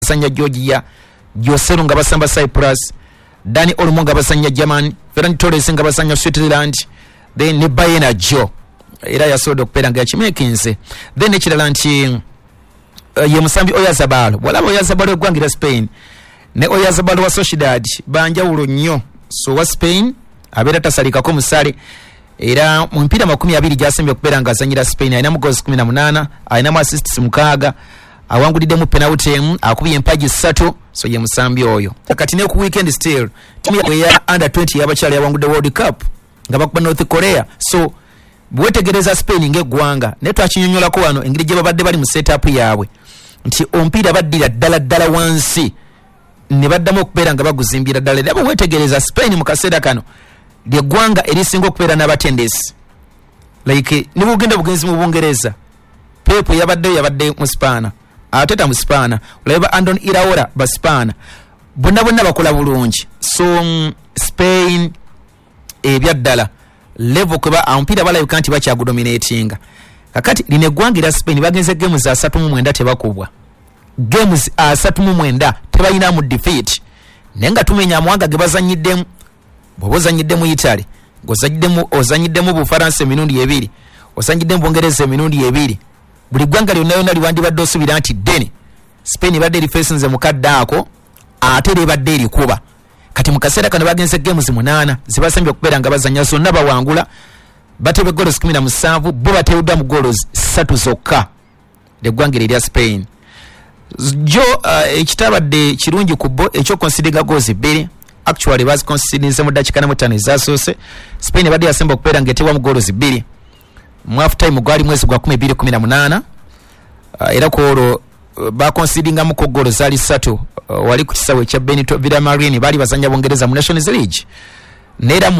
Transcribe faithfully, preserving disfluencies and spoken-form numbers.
basanya Georgia, Joselu nga basamba Cyprus, Dani Olmo nga basanya Germany, Ferran Torres nga basanya Switzerland, then ne Bayena Joe era yasodo okupera nga kimekinze. Then ekirala nti uh, ye musambi Oyarzabal, walaba Oyarzabal ogwangira Spain ne Oyarzabal wa Sociedad banjawulo nnyo. So wa Spain abera tasalikako musale era mu mpira makumi abiri gyasembye okupera nga azanyira Spain, alina mu goals kumi na munana, alina mu assists mukaaga, awangulidde mu penalty emu, akubye empaji ssatu. So ye musambi oyo. Kati ne ku weekend still timu ya under twenty yabakyali yawangudde World Cup nga bakuba North Korea. So bwetegereza Spain ng'eggwanga ne twakinyonyolako wano engeri gye babadde bali mu setup yaabwe nti ompira baddira ddala ddala wansi ne baddamu okubeera nga baguzimbira ddala. Era bwetegereza Spain mu kaseera kano ly'eggwanga erisinga okubeera n'abatendesi like ne bugenda bugenzi mu Bungereza. Pep yabaddeyo yabadde mu Spaana, Ateta mu Spaana, olaba Andon Iraola ba Spaana, bonna bonna bakola bulungi. So um, Spain ebya ddala level kuba ampira bala you can't bacha dominatinga. Kakati line gwangira Spain bagenze games za asatu mu mwenda tebakubwa, games asatu mu mwenda tebayina mu defeat. Nenga tumenya mwanga gebazanyiddemu bobozanyiddemu Italy, gozanyiddemu ozanyiddemu Bufaransa emirundi ebiri, ozanyiddemu Bungereza emirundi ebiri. Buli gwanga lyonna lyonna liwandi badde osubira nti deni Spain badde lifasinze mukadde ako ate libadde erikuba. Kati mu kaseera kano bagenze games munana zibasembye okubeera nga bazanya zonna bawangula, batebe goals kumi na musanvu, bo batewudda mu goals ssatu zokka ly'eggwanga erya Spain. Jo uh, ekitabadde kirungi ku bo ekyo considering goals bbiri, actually baz considering mu dakika na mutano ezasoose Spain badde yasemba okubeera nga etewa mu goals bbiri. Mu half time gwali mwezi gwa kumi bbiri kumi na munana, uh, era ko uh, ba considering mu ko goals zali ssatu. Uh, wali ku kisawe kya Benito Villamarin bali bazanya Bungereza mu Nations League. Nera